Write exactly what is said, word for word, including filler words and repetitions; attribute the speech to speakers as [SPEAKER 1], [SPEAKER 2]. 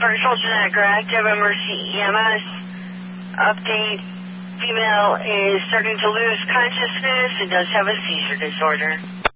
[SPEAKER 1] First Ultranet, correct. Have emergency E M S. Update. Female is starting to lose consciousness and does have a seizure disorder.